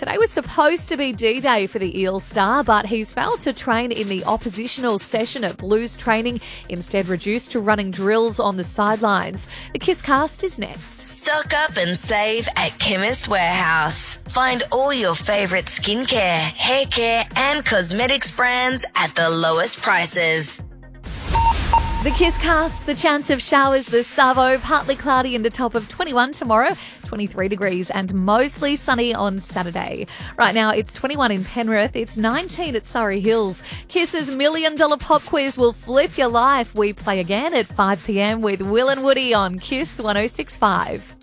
Today was supposed to be D-Day for the Eel star, but he's failed to train in the oppositional session at Blues training, instead reduced to running drills on the sidelines. The Kiss Cast is next. Stock up and save at Chemist Warehouse. Find all your favourite skincare, hair care and cosmetics brands at the lowest prices. The Kiss Cast, the chance of showers this Savo, partly cloudy and a top of 21 tomorrow, 23 degrees and mostly sunny on Saturday. Right now it's 21 in Penrith, it's 19 at Surrey Hills. Kiss's $1 Million Pop Quiz will flip your life. We play again at 5 p.m. with Will and Woody on Kiss 106.5.